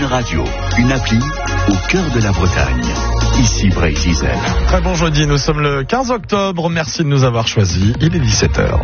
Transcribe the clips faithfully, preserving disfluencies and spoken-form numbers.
Radio, une appli au cœur de la Bretagne. Ici Brésil. Très bon jeudi, nous sommes le quinze octobre. Merci de nous avoir choisis. Il est dix-sept heures.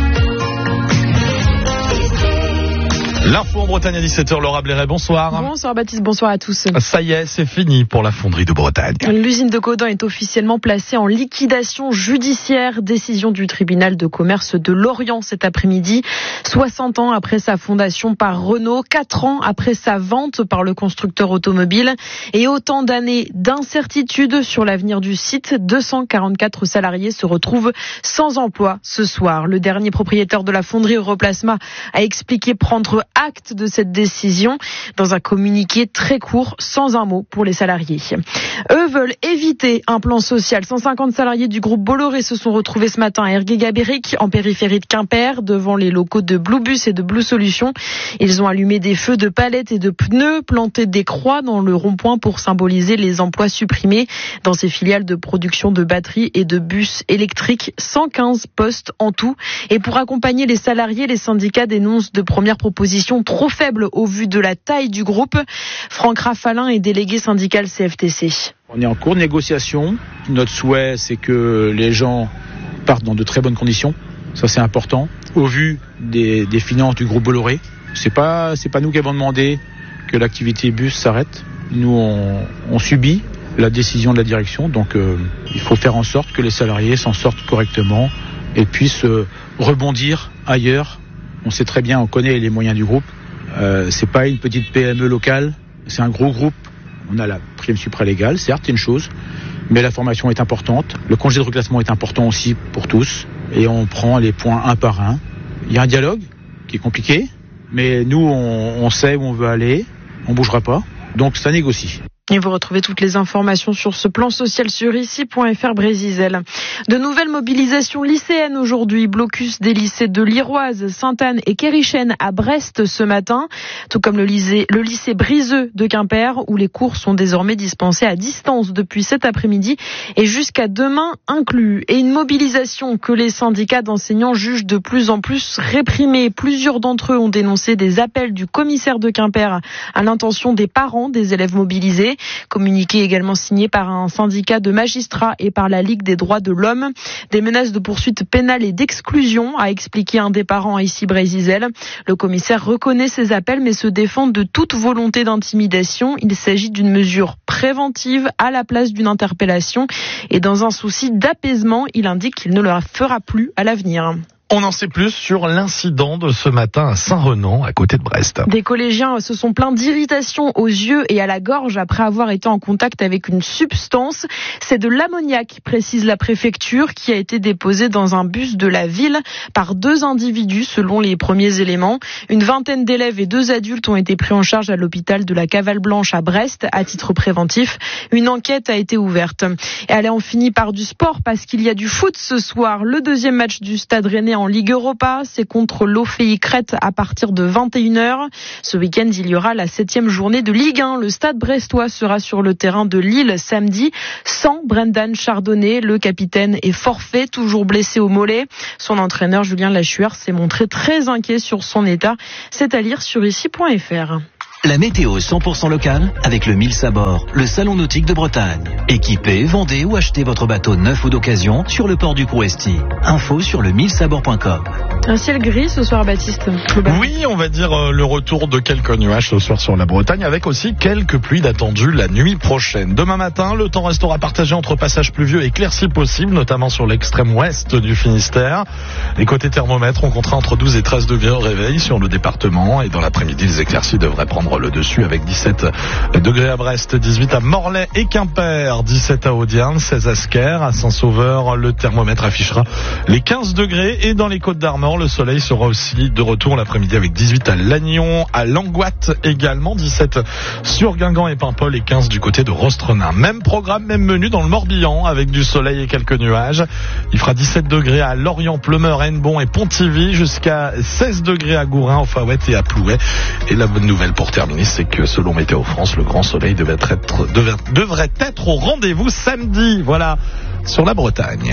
L'info en Bretagne à dix-sept heures, Laura Blairet, bonsoir. Bonsoir Baptiste, bonsoir à tous. Ça y est, c'est fini pour la fonderie de Bretagne. L'usine de Gaudin est officiellement placée en liquidation judiciaire. Décision du tribunal de commerce de Lorient cet après-midi. soixante ans après sa fondation par Renault, quatre ans après sa vente par le constructeur automobile et autant d'années d'incertitude sur l'avenir du site. deux cent quarante-quatre salariés se retrouvent sans emploi ce soir. Le dernier propriétaire de la fonderie Europlasma a expliqué prendre acte de cette décision dans un communiqué très court, sans un mot pour les salariés. Eux veulent éviter un plan social. cent cinquante salariés du groupe Bolloré se sont retrouvés ce matin à Ergué-Gabéric, en périphérie de Quimper, devant les locaux de Bluebus et de Blue Solutions. Ils ont allumé des feux de palettes et de pneus, planté des croix dans le rond-point pour symboliser les emplois supprimés dans ces filiales de production de batteries et de bus électriques. cent quinze postes en tout. Et pour accompagner les salariés, les syndicats dénoncent de premières propositions trop faible au vu de la taille du groupe. Franck Rafalin est délégué syndical C F T C. On est en cours de négociation. Notre souhait, c'est que les gens partent dans de très bonnes conditions. Ça, c'est important. Au vu des, des finances du groupe Bolloré, c'est pas, c'est pas nous qui avons demandé que l'activité bus s'arrête. Nous, on, on subit la décision de la direction. Donc, euh, il faut faire en sorte que les salariés s'en sortent correctement et puissent euh, rebondir ailleurs. On sait très bien, on connaît les moyens du groupe. Euh, c'est pas une petite P M E locale, c'est un gros groupe. On a la prime supralégale, certes, c'est une chose, mais la formation est importante. Le congé de reclassement est important aussi pour tous. Et on prend les points un par un. Il y a un dialogue qui est compliqué, mais nous, on, on sait où on veut aller. On bougera pas. Donc, ça négocie. Et vous retrouvez toutes les informations sur ce plan social sur ici point f r Brésil. De nouvelles mobilisations lycéennes aujourd'hui. Blocus des lycées de Liroise, Sainte-Anne et Kérichène à Brest ce matin. Tout comme le lycée, le lycée Briseux de Quimper où les cours sont désormais dispensés à distance depuis cet après-midi et jusqu'à demain inclus. Et une mobilisation que les syndicats d'enseignants jugent de plus en plus réprimée. Plusieurs d'entre eux ont dénoncé des appels du commissaire de Quimper à l'intention des parents des élèves mobilisés. Communiqué également signé par un syndicat de magistrats et par la Ligue des droits de l'homme. Des menaces de poursuite pénale et d'exclusion, a expliqué un des parents ici Brésil. Le commissaire reconnaît ces appels mais se défend de toute volonté d'intimidation. Il s'agit d'une mesure préventive à la place d'une interpellation et dans un souci d'apaisement, il indique qu'il ne le fera plus à l'avenir. On en sait plus sur l'incident de ce matin à Saint-Renan, à côté de Brest. Des collégiens se sont plaints d'irritation aux yeux et à la gorge après avoir été en contact avec une substance. C'est de l'ammoniac, précise la préfecture, qui a été déposé dans un bus de la ville par deux individus, selon les premiers éléments. Une vingtaine d'élèves et deux adultes ont été pris en charge à l'hôpital de la Cavale Blanche à Brest, à titre préventif. Une enquête a été ouverte. Et allez, on finit par du sport, parce qu'il y a du foot ce soir. Le deuxième match du Stade Rennais en Ligue Europa, c'est contre l'O F I Crète à partir de vingt et une heures. Ce week-end, il y aura la septième journée de Ligue un. Le Stade brestois sera sur le terrain de Lille samedi, sans Brendan Chardonnay. Le capitaine est forfait, toujours blessé au mollet. Son entraîneur, Julien Lachuer, s'est montré très inquiet sur son état. C'est à lire sur ici point f r. La météo cent pour cent locale avec le Mills à bord, le salon nautique de Bretagne. Équipez, vendez ou achetez votre bateau neuf ou d'occasion sur le port du Prouesti. Info sur le mills à bord point com. Un ciel gris ce soir, Baptiste. Oui, on va dire euh, le retour de quelques nuages ce soir sur la Bretagne, avec aussi quelques pluies attendues la nuit prochaine. Demain matin, le temps restera partagé entre passages pluvieux et éclaircies possibles, notamment sur l'extrême ouest du Finistère. Les côtés thermomètres ont compté entre douze et treize degrés au réveil sur le département, et dans l'après-midi, les éclaircies devraient prendre le dessus avec dix-sept degrés à Brest, dix-huit à Morlaix et Quimper, dix-sept à Audierne, seize à Sker, à Saint-Sauveur, le thermomètre affichera les quinze degrés, et dans les Côtes d'Armor, le soleil sera aussi de retour l'après-midi avec dix-huit à Lannion, à Langoat également, dix-sept sur Guingamp et Paimpol et quinze du côté de Rostrenin. Même programme, même menu dans le Morbihan avec du soleil et quelques nuages. Il fera dix-sept degrés à Lorient, Pleumeur, Hennebont et Pontivy, jusqu'à seize degrés à Gourin, au Faouët et à Plouay. Et la bonne nouvelle pour terminer, c'est que selon Météo France, le grand soleil devait être, devait, devrait être au rendez-vous samedi, voilà, sur la Bretagne.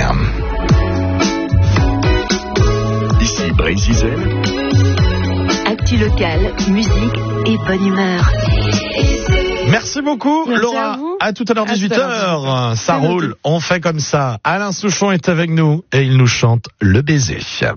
Ici Brésil. Actu local, musique et bonne humeur. Merci beaucoup, Merci Laura. à vous. À tout à l'heure, À tout à dix-huit l'heure. heures. Ça C'est roule, noté. on fait comme ça. Alain Souchon est avec nous et il nous chante Le Baiser.